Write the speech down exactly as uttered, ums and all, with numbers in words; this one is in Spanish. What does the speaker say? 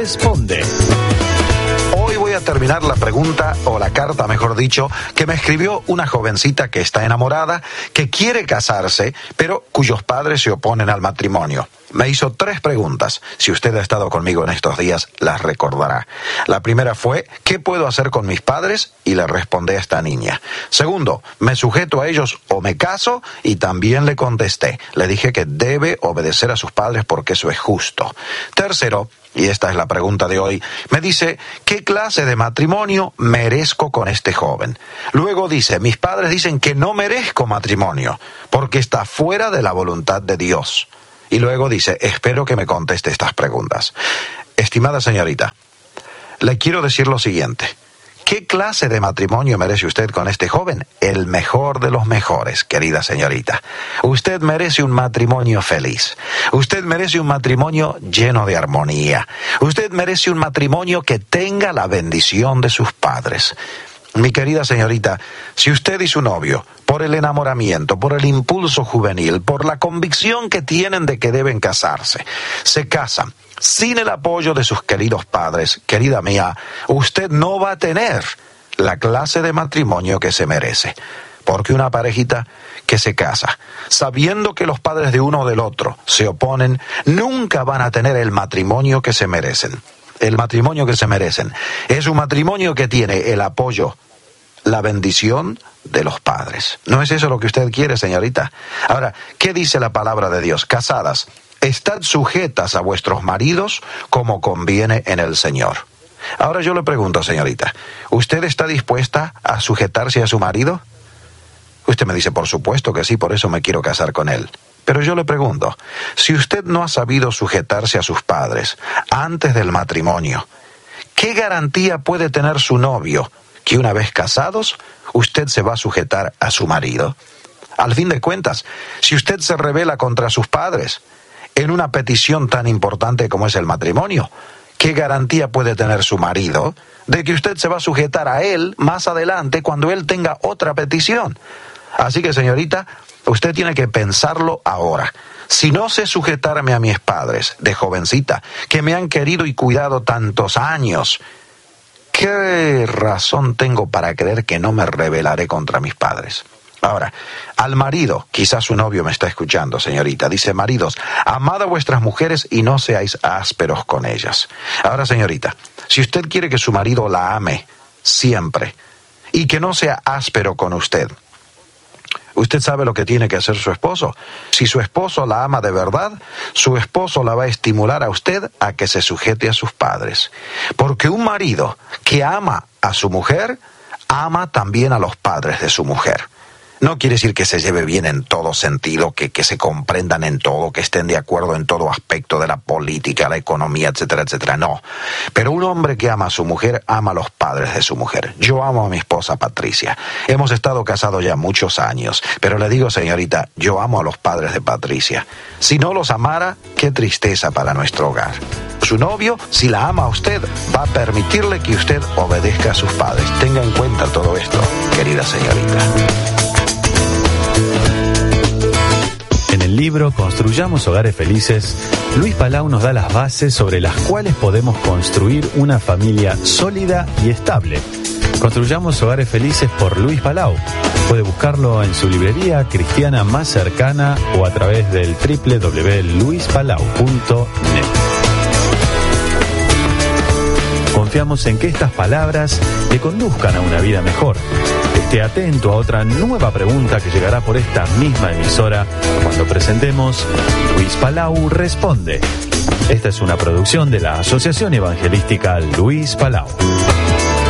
Responde. Hoy voy a terminar la pregunta, o la carta, mejor dicho, que me escribió una jovencita que está enamorada, que quiere casarse, pero cuyos padres se oponen al matrimonio. Me hizo tres preguntas. Si usted ha estado conmigo en estos días, las recordará. La primera fue, ¿qué puedo hacer con mis padres? Y le respondí a esta niña. Segundo, ¿me sujeto a ellos o me caso? Y también le contesté. Le dije que debe obedecer a sus padres porque eso es justo. Tercero, y esta es la pregunta de hoy, me dice, ¿qué clase de matrimonio merezco con este joven? Luego dice, mis padres dicen que no merezco matrimonio porque está fuera de la voluntad de Dios. Y luego dice, espero que me conteste estas preguntas. Estimada señorita, le quiero decir lo siguiente. ¿Qué clase de matrimonio merece usted con este joven? El mejor de los mejores, querida señorita. Usted merece un matrimonio feliz. Usted merece un matrimonio lleno de armonía. Usted merece un matrimonio que tenga la bendición de sus padres. Mi querida señorita, si usted y su novio, por el enamoramiento, por el impulso juvenil, por la convicción que tienen de que deben casarse, se casan sin el apoyo de sus queridos padres, querida mía, usted no va a tener la clase de matrimonio que se merece. Porque una parejita que se casa, sabiendo que los padres de uno o del otro se oponen, nunca van a tener el matrimonio que se merecen. El matrimonio que se merecen es un matrimonio que tiene el apoyo, la bendición de los padres. ¿No es eso lo que usted quiere, señorita? Ahora, ¿qué dice la palabra de Dios? Casadas, estad sujetas a vuestros maridos como conviene en el Señor. Ahora yo le pregunto, señorita, ¿usted está dispuesta a sujetarse a su marido? Usted me dice, por supuesto que sí, por eso me quiero casar con él. Pero yo le pregunto, si usted no ha sabido sujetarse a sus padres antes del matrimonio, ¿qué garantía puede tener su novio que una vez casados, usted se va a sujetar a su marido? Al fin de cuentas, si usted se rebela contra sus padres en una petición tan importante como es el matrimonio, ¿qué garantía puede tener su marido de que usted se va a sujetar a él más adelante cuando él tenga otra petición? Así que, señorita, usted tiene que pensarlo ahora. Si no sé sujetarme a mis padres de jovencita, que me han querido y cuidado tantos años, ¿qué razón tengo para creer que no me rebelaré contra mis padres? Ahora, al marido, quizás su novio me está escuchando, señorita, dice, maridos, amad a vuestras mujeres y no seáis ásperos con ellas. Ahora, señorita, si usted quiere que su marido la ame siempre y que no sea áspero con usted, usted sabe lo que tiene que hacer su esposo. Si su esposo la ama de verdad, su esposo la va a estimular a usted a que se sujete a sus padres. Porque un marido que ama a su mujer, ama también a los padres de su mujer. No quiere decir que se lleve bien en todo sentido, que, que se comprendan en todo, que estén de acuerdo en todo aspecto de la política, la economía, etcétera, etcétera. No. Pero un hombre que ama a su mujer, ama a los padres de su mujer. Yo amo a mi esposa Patricia. Hemos estado casados ya muchos años. Pero le digo, señorita, yo amo a los padres de Patricia. Si no los amara, qué tristeza para nuestro hogar. Su novio, si la ama a usted, va a permitirle que usted obedezca a sus padres. Tenga en cuenta todo esto, querida señorita. En el libro Construyamos Hogares Felices, Luis Palau nos da las bases sobre las cuales podemos construir una familia sólida y estable. Construyamos Hogares Felices por Luis Palau. Puede buscarlo en su librería cristiana más cercana o a través del doble u doble u doble u punto luis palau punto net. Confiamos en que estas palabras le conduzcan a una vida mejor. Esté atento a otra nueva pregunta que llegará por esta misma emisora cuando presentemos Luis Palau Responde. Esta es una producción de la Asociación Evangelística Luis Palau.